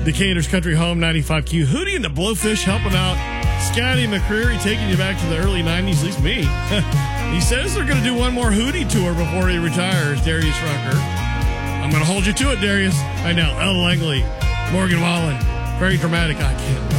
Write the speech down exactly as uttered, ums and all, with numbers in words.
Decatur's Country Home, ninety-five Q. Hootie and the Blowfish helping out. Scotty McCreery taking you back to the early nineties, at least me. He says they're going to do one more Hootie tour before he retires, Darius Rucker. I'm going to hold you to it, Darius. Right now, El Langley, Morgan Wallen. Very dramatic. I can't